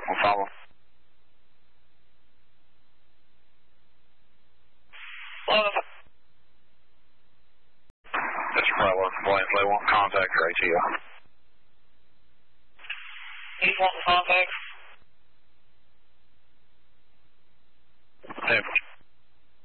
We'll follow. This is Bravo, Flight 1, contact your ATO. He's wanting contact. Denver.